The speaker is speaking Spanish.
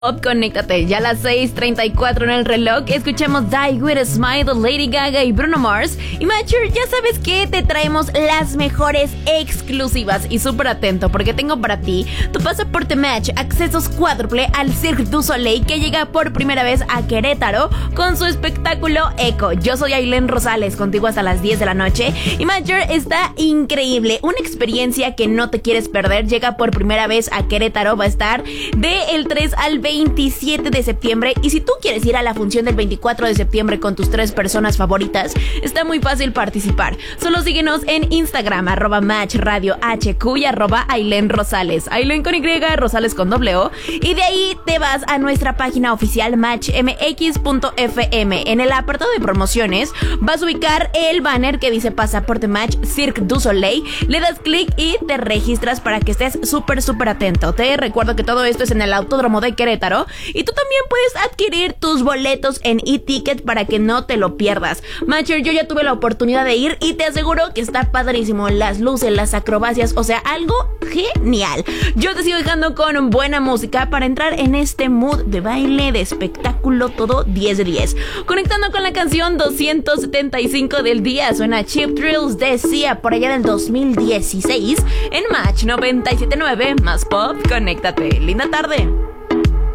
Conéctate, ya a las 6:34 en el reloj. Escuchamos Die With A Smile de Lady Gaga y Bruno Mars. Y Mature, ya sabes que te traemos las mejores exclusivas. Y súper atento, porque tengo para ti tu pasaporte Match, accesos cuádruple al Cirque du Soleil, que llega por primera vez a Querétaro con su espectáculo Echo. Yo soy Ailén Rosales, contigo hasta las 10 de la noche. Y Mature, está increíble, una experiencia que no te quieres perder. Llega por primera vez a Querétaro, va a estar del 3 al 27 de septiembre. Y si tú quieres ir a la función del 24 de septiembre con tus 3 personas favoritas, está muy fácil participar. Solo síguenos en Instagram, @MatchRadioHQ y @Ailén Rosales. Ailén con Y, Rosales con W. Y de ahí te vas a nuestra página oficial matchmx.fm. En el apartado de promociones vas a ubicar el banner que dice Pasaporte Match Cirque du Soleil. Le das clic y te registras para que estés súper atento. Te recuerdo que todo esto es en el Autódromo de Querétaro. Y tú también puedes adquirir tus boletos en eTicket para que no te lo pierdas. Macher, yo ya tuve la oportunidad de ir y te aseguro que está padrísimo. Las luces, las acrobacias, o sea, algo genial. Yo te sigo dejando con buena música para entrar en este mood de baile, de espectáculo, todo 10 de 10. Conectando con la canción 275 del día, suena Cheap Thrills de Sia por allá del 2016 en Match 97.9, más pop, conéctate. Linda tarde.